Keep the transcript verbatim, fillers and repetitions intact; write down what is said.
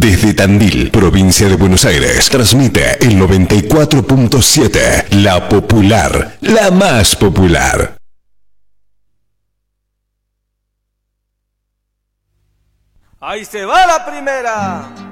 Desde Tandil, provincia de Buenos Aires, transmite el noventa y cuatro punto siete, La Popular, la más popular. Ahí se va la primera.